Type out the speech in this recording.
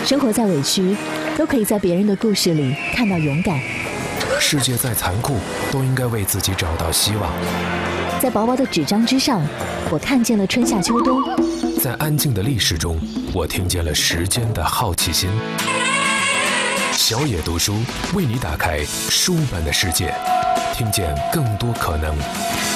生活再委屈，都可以在别人的故事里看到勇敢。 世界再残酷，都应该为自己找到希望。 在薄薄的纸张之上，我看见了春夏秋冬。 在安静的历史中，我听见了时间的好奇心。小野读书为你打开书本的世界，听见更多可能。